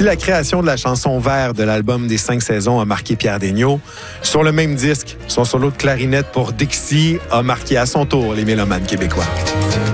Si la création de la chanson Vert de l'album des 5 saisons a marqué Pierre Degnaud, sur le même disque, son solo de clarinette pour Dixie a marqué à son tour les mélomanes québécois.